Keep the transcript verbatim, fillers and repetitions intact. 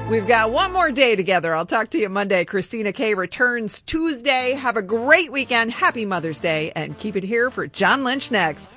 We've got one more day together. I'll talk to you Monday. Christina K returns Tuesday. Have a great weekend. Happy Mother's Day. And keep it here for John Lynch next.